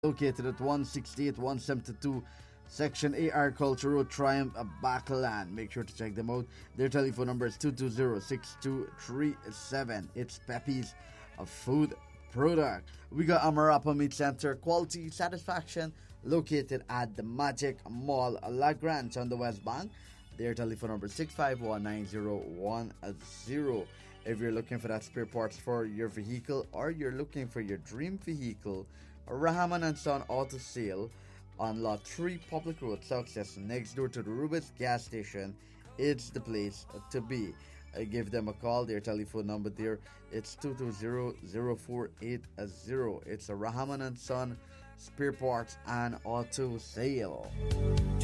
located at 168 172 Section A Agriculture Road, Triumph, Bacalan. Make sure to check them out. Their telephone number is 220-6237. It's Pepe's Food Product. We got Amarapa Meat Center, quality satisfaction, located at the Magic Mall, La Grange on the West Bank. Their telephone number is 651-9010. If you're looking for that spare parts for your vehicle or you're looking for your dream vehicle, Rahman and Son Auto Sale on Lot 3 Public Road, Success, next door to the Rubens gas station. It's the place to be. I give them a call. Their telephone number there, it's 220-0480. It's a Rahman and Son Spare Parts and Auto Sale.